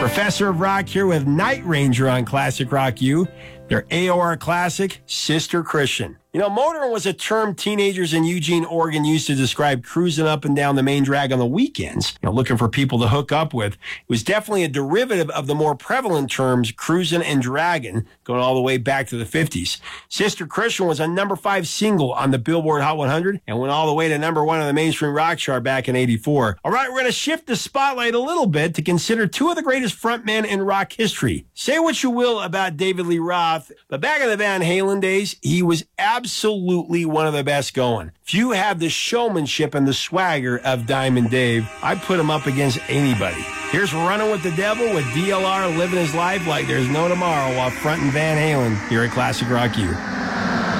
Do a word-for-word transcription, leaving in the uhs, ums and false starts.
Professor of Rock here with Night Ranger on Classic Rock U. Their A O R classic, Sister Christian. You know, motoring was a term teenagers in Eugene, Oregon used to describe cruising up and down the main drag on the weekends, you know, looking for people to hook up with. It was definitely a derivative of the more prevalent terms cruising and dragging, going all the way back to the fifties. Sister Christian was a number five single on the Billboard Hot one hundred and went all the way to number one on the mainstream rock chart back in eighty-four. All right, we're going to shift the spotlight a little bit to consider two of the greatest frontmen in rock history. Say what you will about David Lee Roth, but back in the Van Halen days, he was absolutely one of the best going. Few have the showmanship and the swagger of Diamond Dave. I put him up against anybody. Here's Running with the Devil with D L R living his life like there's no tomorrow while fronting Van Halen here at Classic Rock U.